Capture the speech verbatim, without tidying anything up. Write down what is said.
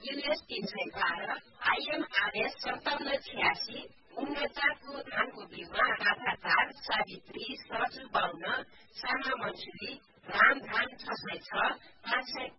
US तीन सय बाह्र, आइएमआरएस सन्ताउन्न छ्यासी, उन्नचारको धानको बिउमा राधा चार, सावित्री, सरजु बाहुन, साना मन्सुरी, रामधान छ सय छ, पाँच सय